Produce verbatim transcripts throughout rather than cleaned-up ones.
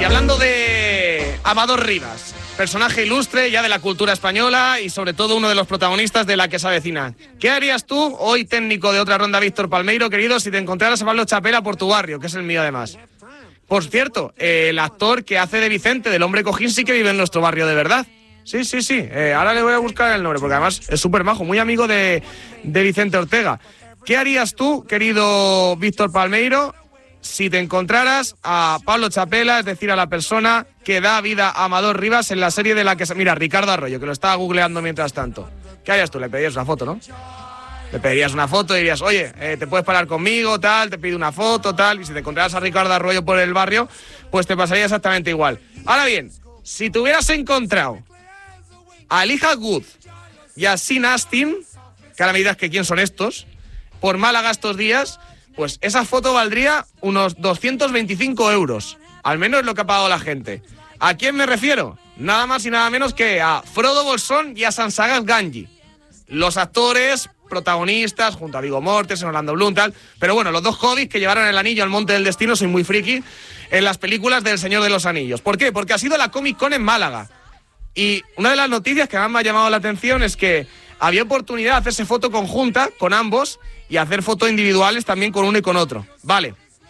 hablando de Amador Rivas, personaje ilustre ya de la cultura española y sobre todo uno de los protagonistas de La que se avecina. ¿Qué harías tú, hoy técnico de Otra Ronda Víctor Palmeiro, querido, si te encontraras a Pablo Chapela por tu barrio, que es el mío además? Por cierto, eh, el actor que hace de Vicente, del hombre cojín, sí que vive en nuestro barrio de verdad. Sí, sí, sí. Eh, ahora le voy a buscar el nombre, porque además es súper majo, muy amigo de, de Vicente Ortega. ¿Qué harías tú, querido Víctor Palmeiro, si te encontraras a Pablo Chapela, es decir, a la persona que da vida a Amador Rivas en la serie de La que se... Mira, Ricardo Arroyo, que lo estaba googleando mientras tanto. ¿Qué harías tú? Le pedirías una foto, ¿no? Le pedirías una foto y dirías, oye, eh, te puedes parar conmigo, tal, te pido una foto, tal. Y si te encontraras a Ricardo Arroyo por el barrio, pues te pasaría exactamente igual. Ahora bien, si te hubieras encontrado a Elijah Wood y a Sean Astin, que ahora me dirás que quién son estos, por Málaga estos días, pues esa foto valdría unos doscientos veinticinco euros. Al menos es lo que ha pagado la gente. ¿A quién me refiero? Nada más y nada menos que a Frodo Bolsón y a Sansagas Ganji. Los actores protagonistas, junto a Viggo Mortensen, Orlando Bloom, tal. Pero bueno, los dos hobbits que llevaron el anillo al Monte del Destino, soy muy friki, en las películas del Señor de los Anillos. ¿Por qué? Porque ha sido la Comic Con en Málaga. Y una de las noticias que más me ha llamado la atención es que había oportunidad de hacerse foto conjunta con ambos y hacer fotos individuales también con uno y con otro. Vale.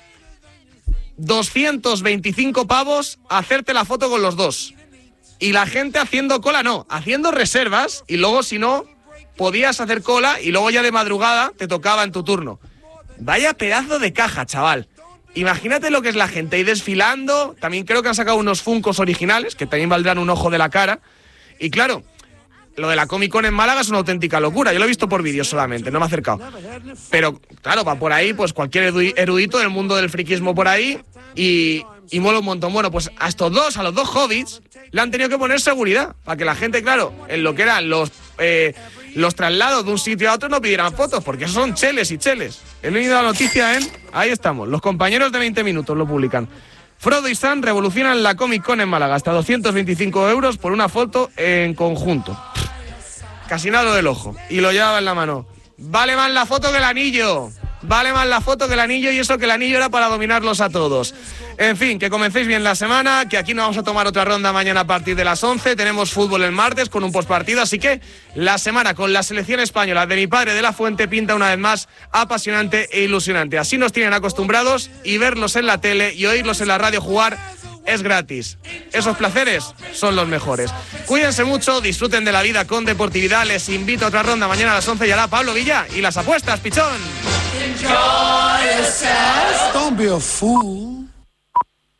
doscientos veinticinco pavos hacerte la foto con los dos. Y la gente haciendo cola, no, haciendo reservas y luego si no, podías hacer cola y luego ya de madrugada te tocaba en tu turno. Vaya pedazo de caja, chaval. Imagínate lo que es la gente ahí desfilando. También creo que han sacado unos Funkos originales, que también valdrán un ojo de la cara. Y claro, lo de la Comic Con en Málaga es una auténtica locura. Yo lo he visto por vídeos solamente, no me he acercado. Pero claro, va por ahí pues cualquier erudito del mundo del friquismo por ahí y, y mola un montón. Bueno, pues a estos dos, a los dos hobbits, le han tenido que poner seguridad para que la gente, claro, en lo que eran los, eh, los traslados de un sitio a otro no pidieran fotos, porque esos son cheles y cheles. He leído la noticia en... Ahí estamos, los compañeros de veinte minutos lo publican. Frodo y Sam revolucionan la Comic Con en Málaga, hasta doscientos veinticinco euros por una foto en conjunto. Casi nada del ojo. Y lo llevaba en la mano. Vale más la foto que el anillo. Vale más la foto que el anillo, y eso que el anillo era para dominarlos a todos. En fin, que comencéis bien la semana, que aquí nos vamos a tomar otra ronda mañana a partir de las once. Tenemos fútbol el martes con un postpartido, así que la semana con la selección española de mi padre de la Fuente pinta una vez más apasionante e ilusionante. Así nos tienen acostumbrados, y verlos en la tele y oírlos en la radio jugar es gratis. Esos placeres son los mejores. Cuídense mucho, disfruten de la vida con deportividad. Les invito a otra ronda mañana a las once y hará Pablo Villa y las apuestas, pichón. Enjoy yourself. Don't be a fool.